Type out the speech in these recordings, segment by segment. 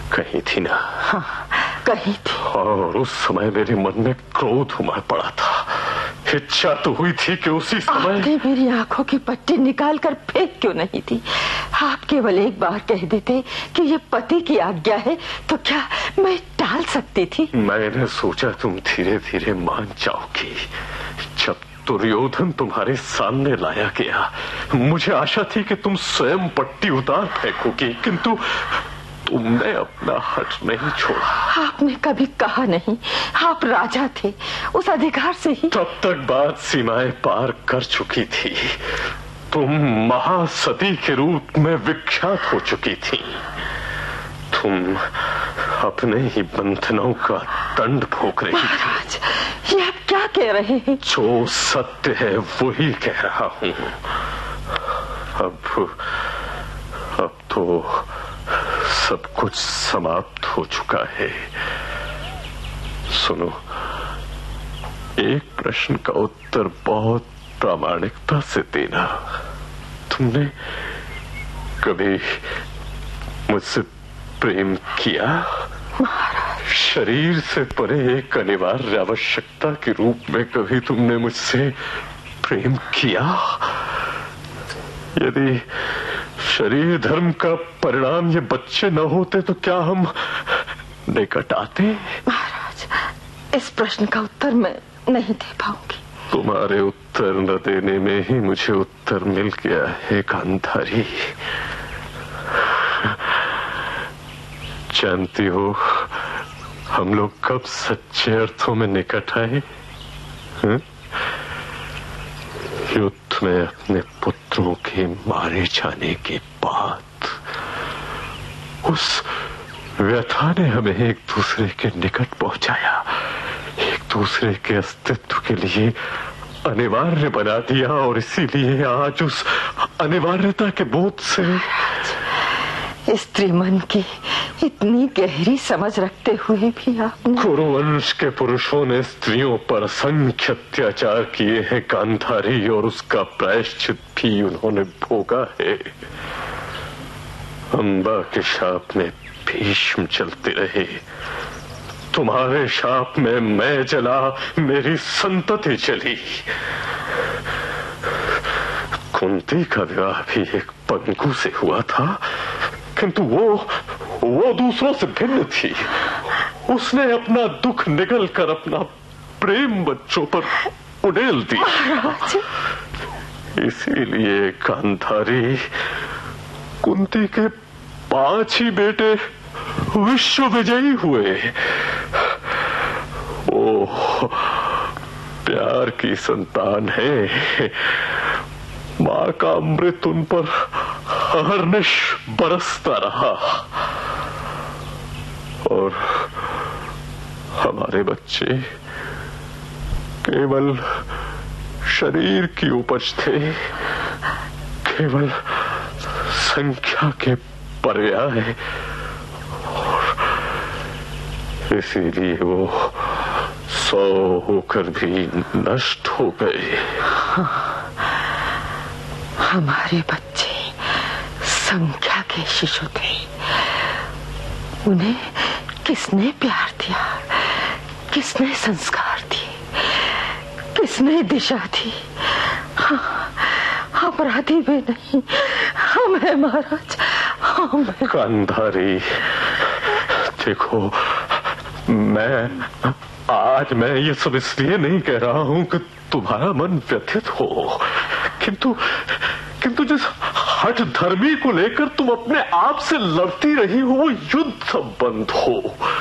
कहीं थी ना? हाँ, कहीं थी। और उस समय मेरे मन में क्रोध उमड़ पड़ा था। इच्छा तो हुई थी कि उसी समय आपने मेरी आंखों की पट्टी निकाल कर फेंक क्यों नहीं दी? आप केवल एक बार कह देते कि ये पति की आज्ञा है तो क्या मैं टाल सकती थी? मैंने सोचा तुम धीरे धीरे मान जाओगी। जब दुर्योधन तुम्हारे सामने लाया गया, मुझे आशा थी कि तुम स्वयं पट्टी उतार फेंकोगी, किंतु तुमने अपना हट नहीं छोड़ा। आपने कभी कहा नहीं, आप राजा थे, उस अधिकार से ही। तब तक बात सीमाएं पार कर चुकी थी। तुम महासती के रूप में विख्यात हो चुकी थी। तुम अपने ही बंधनों का दंड भोग रही महाराज, ये आप क्या कह रहे हैं? जो सत्य है वही कह रहा हूँ। अब तो सब कुछ समाप्त हो चुका है। सुनो, एक प्रश्न का उत्तर बहुत प्रामाणिकता से देना। तुमने कभी मुझसे प्रेम किया? महाराज, शरीर से परे एक अनिवार्य आवश्यकता के रूप में कभी तुमने मुझसे प्रेम किया? यदि शरीर धर्म का परिणाम ये बच्चे न होते तो क्या हम निकट आते? महाराज, इस प्रश्न का उत्तर मैं नहीं दे पाऊंगी। तुम्हारे उत्तर न देने में ही मुझे उत्तर मिल गया है गांधारी। जानती हो हम लोग कब सच्चे अर्थों में निकट आए? युद्ध में अपने पुत्रों के मारे जाने के बाद। उस व्यथा ने हमें एक दूसरे के निकट पहुंचाया, एक दूसरे के अस्तित्व के लिए अनिवार्य बना दिया, और इसीलिए आज उस अनिवार्यता के बोध से स्त्री मन की इतनी गहरी समझ रखते हुए भी आपने। कुरुवंश के पुरुषों ने स्त्रियों पर असंख्य अत्याचार किए हैं गांधारी, और उसका प्रायश्चित भी उन्होंने भोगा है। अंबा के शाप में भीष्म चलते रहे, तुम्हारे शाप में मैं जला, मेरी संतति चली। कुंती का विवाह भी एक पंकु से हुआ था, किंतु वो दूसरों से भिन्न थी। उसने अपना दुख निगल कर अपना प्रेम बच्चों पर उड़ेल दिया। इसीलिए गांधारी, कुंती के 5 ही बेटे विश्व विजयी हुए। ओह, प्यार की संतान है। मां का अमृत उन पर अहर्निश बरसता रहा, और हमारे बच्चे केवल शरीर की उपज थे, केवल संख्या के पर्याय, और इसीलिए वो 100 होकर भी नष्ट हो गए। हमारे बच्चे संख्या के शिशु थे। उन्हें किसने प्यार दिया, किसने संस्कार दिए, किसने दिशा दी? अपराधी भी नहीं, हम हैं महाराज, हम हैं। गांधारी, देखो, आज मैं ये सब इसलिए नहीं कह रहा हूं कि तुम्हारा मन व्यथित हो, किंतु जिस हठ धर्मी को लेकर तुम अपने आप से लड़ती रही हो, वो युद्ध संबंध हो।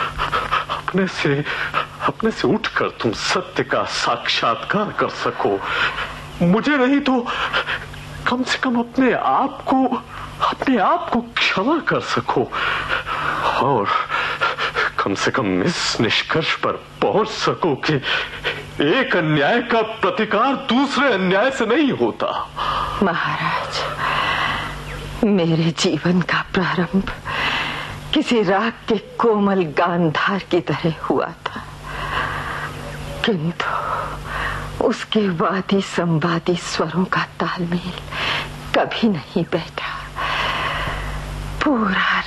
अपने से उठकर तुम सत्य का साक्षात्कार कर सको। मुझे नहीं तो कम से कम अपने आप को क्षमा कर सको, और कम से कम इस निष्कर्ष पर पहुंच सको कि एक अन्याय का प्रतिकार दूसरे अन्याय से नहीं होता। महाराज, मेरे जीवन का प्रारंभ किसी राग के कोमल गांधार की तरह हुआ था, किंतु उसके वादी संवादी स्वरों का तालमेल कभी नहीं बैठा। पूरा